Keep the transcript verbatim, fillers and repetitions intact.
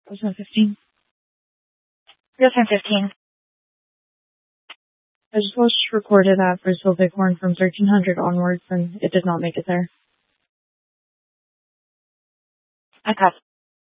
Person fifteen. Person fifteen. I just watched recorded at Brazil Bighorn from thirteen hundred onwards, and it did not make it there. I cut.